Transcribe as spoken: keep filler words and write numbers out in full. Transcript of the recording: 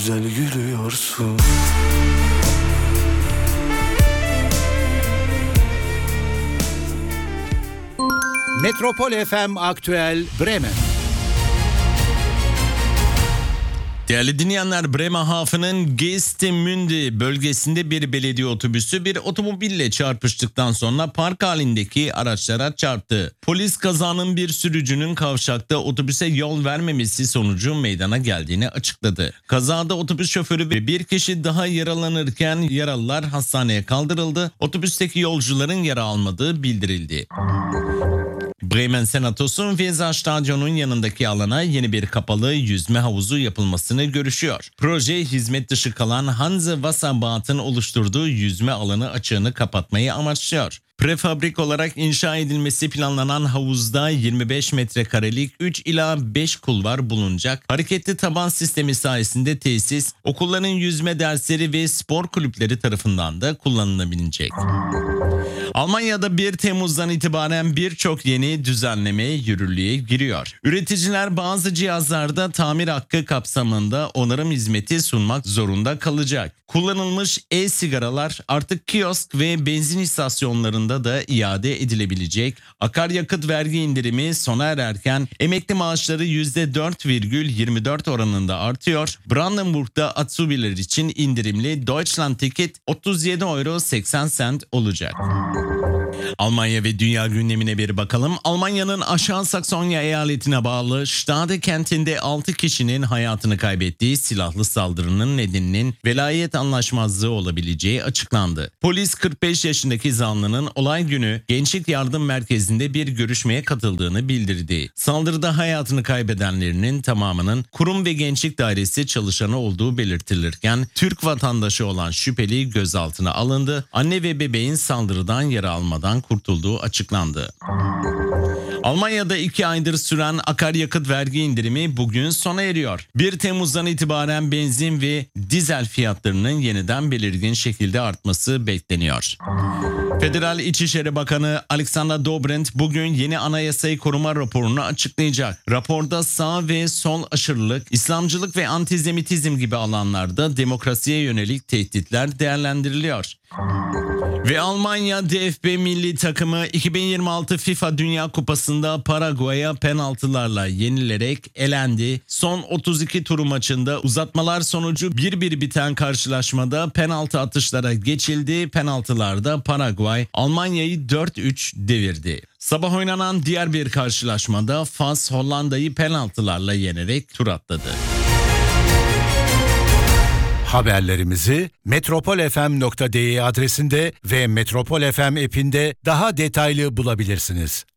Güzel gülüyorsun. Metropol F M Aktüel Bremen. Değerli dinleyenler, Bremerhaven'ın Geestemünde bölgesinde bir belediye otobüsü bir otomobille çarpıştıktan sonra park halindeki araçlara çarptı. Polis kazanın bir sürücünün kavşakta otobüse yol vermemesi sonucu meydana geldiğini açıkladı. Kazada otobüs şoförü ve bir kişi daha yaralanırken yaralılar hastaneye kaldırıldı. Otobüsteki yolcuların yara almadığı bildirildi. Bremen Senatosu Weserstadion'un yanındaki alana yeni bir kapalı yüzme havuzu yapılmasını görüşüyor. Proje, hizmet dışı kalan Hanse Wasserbad'ın oluşturduğu yüzme alanı açığını kapatmayı amaçlıyor. Prefabrik olarak inşa edilmesi planlanan havuzda yirmi beş metrekarelik üç ila beş kulvar bulunacak. Hareketli taban sistemi sayesinde tesis, okulların yüzme dersleri ve spor kulüpleri tarafından da kullanılabilecek. Almanya'da bir Temmuz'dan itibaren birçok yeni düzenleme yürürlüğe giriyor. Üreticiler bazı cihazlarda tamir hakkı kapsamında onarım hizmeti sunmak zorunda kalacak. Kullanılmış e-sigaralar artık kiosk ve benzin istasyonlarında da iade edilebilecek. Akaryakıt vergi indirimi sona ererken emekli maaşları yüzde dört virgül yirmi dört oranında artıyor. Brandenburg'da Azubiler için indirimli Deutschland Ticket otuz yedi euro seksen sent olacak. Almanya ve dünya gündemine bir bakalım. Almanya'nın Aşağı Saksonya eyaletine bağlı Stade kentinde altı kişinin hayatını kaybettiği silahlı saldırının nedeninin velayet anlaşmazlığı olabileceği açıklandı. Polis kırk beş yaşındaki zanlının olay günü Gençlik Yardım Merkezi'nde bir görüşmeye katıldığını bildirdi. Saldırıda hayatını kaybedenlerinin tamamının kurum ve gençlik dairesi çalışanı olduğu belirtilirken Türk vatandaşı olan şüpheli gözaltına alındı. Anne ve bebeğin saldırıdan yara almadan kurtulduğu açıklandı. Almanya'da iki aydır süren akaryakıt vergi indirimi bugün sona eriyor. bir Temmuz'dan itibaren benzin ve dizel fiyatlarının yeniden belirgin şekilde artması bekleniyor. Federal İçişleri Bakanı Alexander Dobrindt bugün yeni anayasayı koruma raporunu açıklayacak. Raporda sağ ve sol aşırılık, İslamcılık ve antisemitizm gibi alanlarda demokrasiye yönelik tehditler değerlendiriliyor. Ve Almanya D F B milli takımı iki bin yirmi altı FIFA Dünya Kupası'nda Paraguay'a penaltılarla yenilerek elendi. Son otuz iki turu maçında uzatmalar sonucu bir bir biten karşılaşmada penaltı atışlara geçildi. Penaltılarda Paraguay Almanya'yı dört üç devirdi. Sabah oynanan diğer bir karşılaşmada Fas Hollanda'yı penaltılarla yenerek tur atladı. Haberlerimizi metropol f m nokta d e adresinde ve Metropol F M app'inde daha detaylı bulabilirsiniz.